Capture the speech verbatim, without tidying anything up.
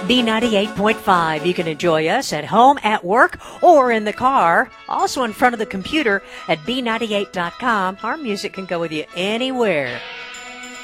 B ninety-eight point five. You can enjoy us at home, at work, or in the car. Also in front of the computer at B ninety-eight dot com. Our music can go with you anywhere.